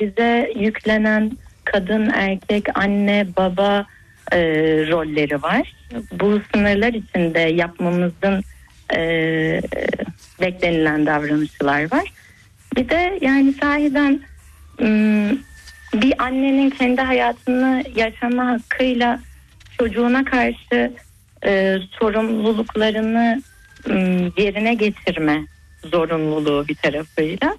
bize yüklenen kadın, erkek, anne, baba rolleri var. Bu sınırlar içinde yapmamızın beklenilen davranışlar var. Bir de yani sahiden bir annenin kendi hayatını yaşama hakkıyla çocuğuna karşı sorumluluklarını yerine getirme zorunluluğu bir tarafıyla.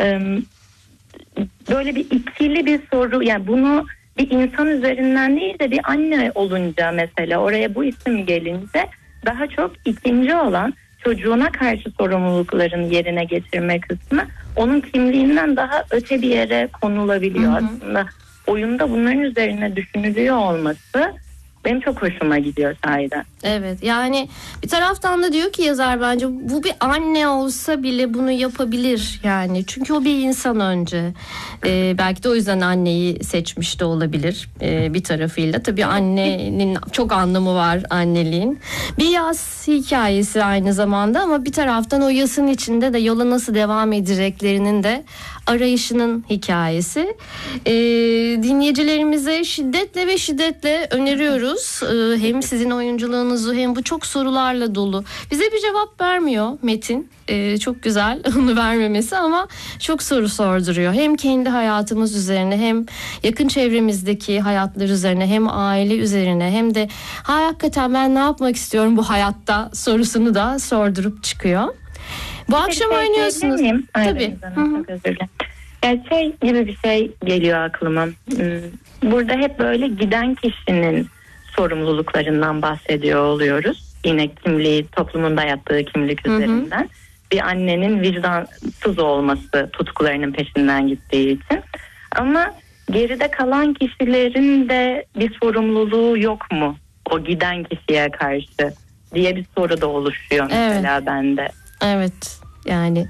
Böyle bir ikili bir soru, yani bunu bir insan üzerinden değil de bir anne olunca, mesela oraya bu isim gelince daha çok ikinci olan çocuğuna karşı sorumluluklarını yerine getirme kısmı onun kimliğinden daha öte bir yere konulabiliyor. Aslında oyunda bunların üzerine düşünülüyor olması benim çok hoşuma gidiyor sahiden. Evet, yani bir taraftan da diyor ki yazar, bence bu bir anne olsa bile bunu yapabilir yani, çünkü o bir insan önce. Belki de o yüzden anneyi seçmiş de olabilir bir tarafıyla. Tabii annenin çok anlamı var, anneliğin. Bir yaz hikayesi aynı zamanda, ama bir taraftan o yasın içinde de yola nasıl devam edeceklerinin de arayışının hikayesi. Dinleyicilerimize şiddetle öneriyoruz. Hem sizin oyunculuğunuzu hem bu çok sorularla dolu. Bize bir cevap vermiyor Metin. Çok güzel onu vermemesi, ama çok soru sorduruyor. Hem kendi hayatımız üzerine, hem yakın çevremizdeki hayatlar üzerine, hem aile üzerine, hem de hakikaten ben ne yapmak istiyorum bu hayatta sorusunu da sordurup çıkıyor. Bu akşam oynuyorsunuz. Tabii. Çok özür dilerim. Yani gibi bir şey geliyor aklıma. Burada hep böyle giden kişinin sorumluluklarından bahsediyor oluyoruz. Yine kimliği, toplumun dayattığı kimlik üzerinden. Bir annenin vicdansız olması, tutkularının peşinden gittiği için. Ama geride kalan kişilerin de bir sorumluluğu yok mu o giden kişiye karşı diye bir soru da oluşuyor mesela bende. Evet, yani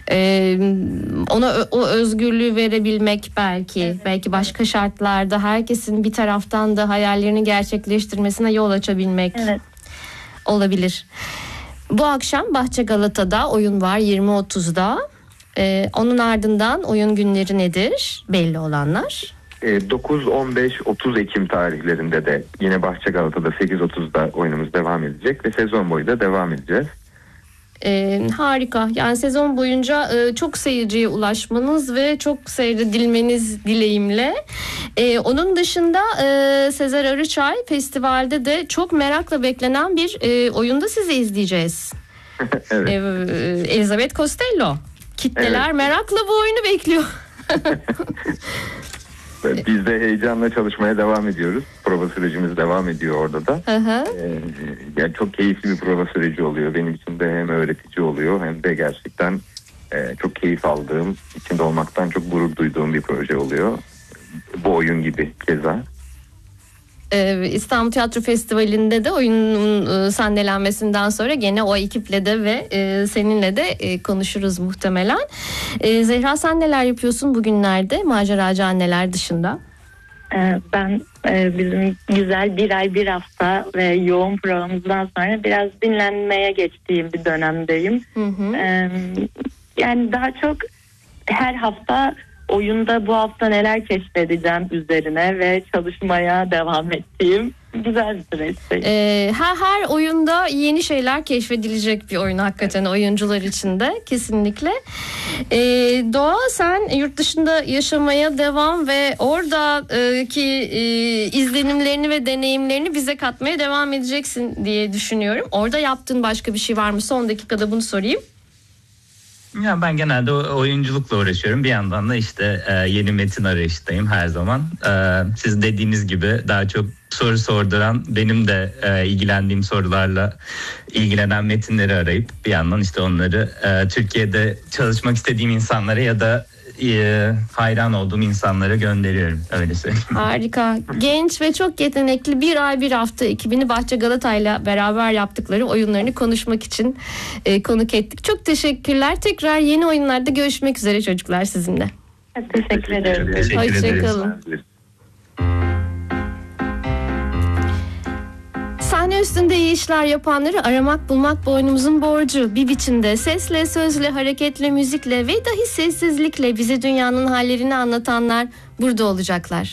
ona o özgürlüğü verebilmek belki başka şartlarda herkesin bir taraftan da hayallerini gerçekleştirmesine yol açabilmek olabilir. Bu akşam Bahçe Galata'da oyun var 20.30'da. Onun ardından oyun günleri nedir? Belli olanlar. 9, 15, 30 Ekim tarihlerinde de yine Bahçe Galata'da 8.30'da oyunumuz devam edecek ve sezon boyu da devam edeceğiz. Harika. Yani sezon boyunca çok seyirciye ulaşmanız ve çok seyredilmeniz dileğimle. Onun dışında Sezer Arıçay Festival'de de çok merakla beklenen bir oyunda sizi izleyeceğiz. Evet. Elizabeth Costello. Kitleler merakla bu oyunu bekliyor. Biz de heyecanla çalışmaya devam ediyoruz. Prova sürecimiz devam ediyor orada da. Yani çok keyifli bir prova süreci oluyor. Benim için de hem öğretici oluyor hem de gerçekten çok keyif aldığım, içinde olmaktan çok gurur duyduğum bir proje oluyor. Bu oyun gibi keza. İstanbul Tiyatro Festivali'nde de oyunun sahnelenmesinden sonra gene o ekiple de ve seninle de konuşuruz muhtemelen. Zehra, sen neler yapıyorsun bugünlerde maceracı anneler dışında? Ben bizim güzel bir ay bir hafta ve yoğun programımızdan sonra biraz dinlenmeye geçtiğim bir dönemdeyim. Yani daha çok her hafta oyunda bu hafta neler keşfedeceğim üzerine ve çalışmaya devam ettiğim güzel bir süreç. Her oyunda yeni şeyler keşfedilecek bir oyun hakikaten oyuncular için de kesinlikle. Doğa, sen yurt dışında yaşamaya devam ve oradaki izlenimlerini ve deneyimlerini bize katmaya devam edeceksin diye düşünüyorum. Orada yaptığın başka bir şey var mı? Son dakikada bunu sorayım. Ya ben genelde oyunculukla uğraşıyorum. Bir yandan da işte yeni metin arayıştayım her zaman. Siz dediğiniz gibi daha çok soru sorduran, benim de ilgilendiğim sorularla ilgilenen metinleri arayıp bir yandan işte onları Türkiye'de çalışmak istediğim insanlara ya da hayran olduğum insanlara gönderiyorum, öyle söyleyeyim. Harika. Genç ve çok yetenekli bir ay bir hafta ekibini Bahçe Galata'yla beraber yaptıkları oyunlarını konuşmak için konuk ettik. Çok teşekkürler. Tekrar yeni oyunlarda görüşmek üzere çocuklar sizinle. Teşekkür ederim. Hoşçakalın. Sen Sahne üstünde iyi işler yapanları aramak bulmak boynumuzun borcu. Bir biçimde sesle, sözle, hareketle, müzikle ve dahi sessizlikle bize dünyanın hallerini anlatanlar burada olacaklar.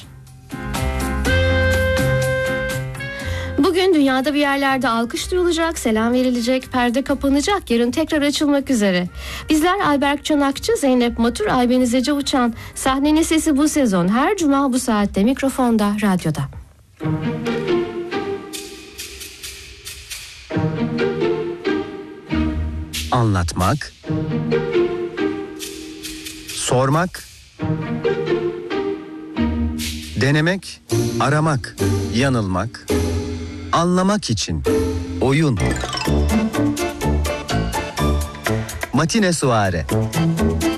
Bugün dünyada bir yerlerde alkış duyulacak, selam verilecek, perde kapanacak, yarın tekrar açılmak üzere. Bizler Ayberk Çanakçı, Zeynep Matur, Aybeniz Ece Uçan. Sahnenin sesi bu sezon her cuma bu saatte mikrofonda, radyoda. Anlatmak, sormak, denemek, aramak, yanılmak, anlamak için oyun. Matine Suare.